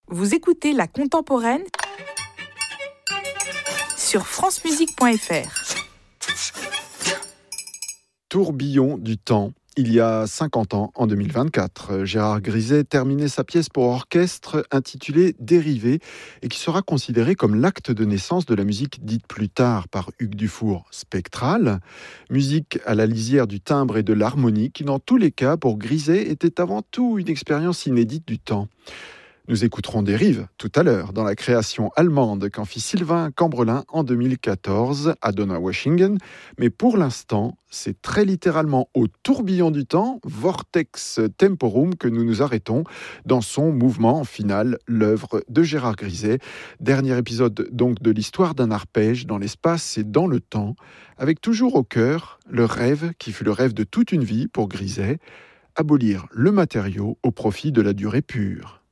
Vous écoutez La Contemporaine sur francemusique.fr. Tourbillon du temps. Il y a 50 ans, en 2024, Gérard Griset terminait sa pièce pour orchestre intitulée Dérivés et qui sera considérée comme l'acte de naissance de la musique dite plus tard par Hugues Dufour spectrale. Musique à la lisière du timbre et de l'harmonie qui, dans tous les cas, pour Griset, était avant tout une expérience inédite du temps. Nous écouterons Dérive tout à l'heure dans la création allemande qu'en fit Sylvain Cambrelin en 2014 à Donaueschingen. Mais pour l'instant, c'est très littéralement au tourbillon du temps, Vortex Temporum, que nous nous arrêtons dans son mouvement final, l'œuvre de Gérard Griset. Dernier épisode donc de l'histoire d'un arpège dans l'espace et dans le temps, avec toujours au cœur le rêve qui fut le rêve de toute une vie pour Griset, abolir le matériau au profit de la durée pure.